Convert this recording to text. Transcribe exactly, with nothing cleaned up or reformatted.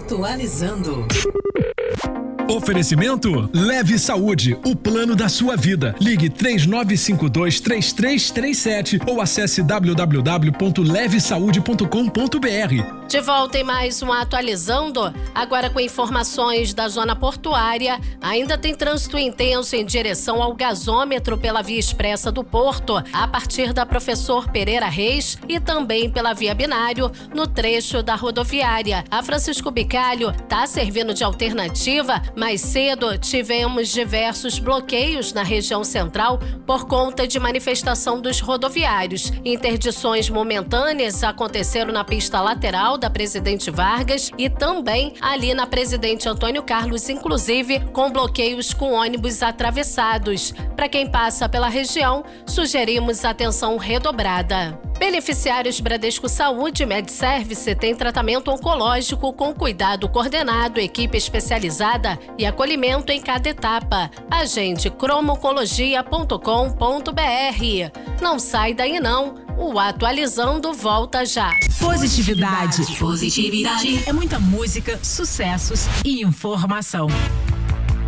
Atualizando. Oferecimento Leve Saúde, o plano da sua vida. Ligue três nove cinco dois, três três três sete ou acesse w w w ponto leve saúde ponto com ponto b r. De volta em mais um Atualizando, agora com informações da zona portuária. Ainda tem trânsito intenso em direção ao gasômetro pela Via Expressa do Porto, a partir da Professor Pereira Reis, e também pela Via Binário, no trecho da rodoviária. A Francisco Bicalho está servindo de alternativa. Mais cedo, tivemos diversos bloqueios na região central por conta de manifestação dos rodoviários. Interdições momentâneas aconteceram na pista lateral da Presidente Vargas e também ali na Presidente Antônio Carlos, inclusive com bloqueios com ônibus atravessados. Para quem passa pela região, sugerimos atenção redobrada. Beneficiários Bradesco Saúde MedService tem tratamento oncológico com cuidado coordenado, equipe especializada e acolhimento em cada etapa. Agende cromoncologia ponto com ponto b r. Não sai daí não, o Atualizando volta já. Positividade. Positividade. É muita música, sucessos e informação.